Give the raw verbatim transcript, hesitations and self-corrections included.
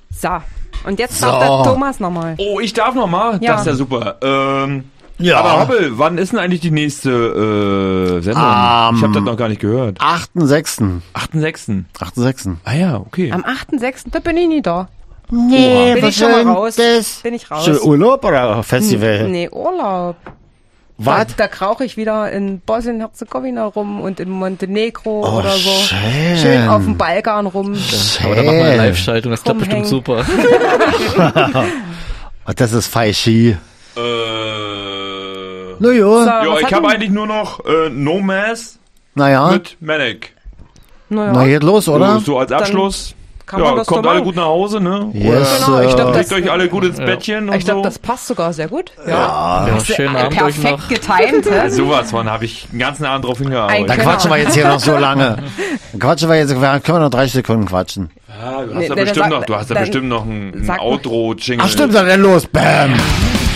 So, und jetzt So. darf der Thomas nochmal. Oh, ich darf noch mal? Ja. Das ist ja super. Ähm, Ja. Aber Hoppel, wann ist denn eigentlich die nächste äh, Sendung? Um, ich habe das noch gar nicht gehört. achten sechsten achten sechsten achten sechsten Ah ja, okay. Am achten sechsten Da bin ich nie da. Nee, Bin was ich schon mal soll raus. das? Bin ich raus. Schön Urlaub oder Festival? Nee, Urlaub. Was? Da, da krauche ich wieder in Bosnien-Herzegowina rum und in Montenegro Oh, oder so. schön. Schön auf dem Balkan rum. Aber da machen wir eine Live-Schaltung, das klappt bestimmt Rumhängen. super. Oh, das ist Feichi. Äh, Na ja, So, ja, was ich hat habe denn- eigentlich nur noch äh, No Mass naja. mit Manic. Naja, Na, geht los, oder? So, so als Abschluss. kann man Ja, das kommt so alle machen. gut nach Hause, ne? Yes, Genau, ich glaub, äh, das- Legt euch alle gut ins Bettchen und ich glaube, so. das passt sogar sehr gut. Ja, schönen Abend euch Perfekt noch. getimt. hä? Sowas von habe ich den ganzen Abend drauf hingearbeitet. Dann Genau. quatschen wir jetzt hier noch so lange. Dann quatschen wir jetzt, können wir noch drei Sekunden quatschen. Ja, du hast Nee, ja nee, bestimmt dann noch, sag- du hast ja dann bestimmt noch ein, ein sag mal. Outro-Jingle. Ach stimmt, dann los, bam.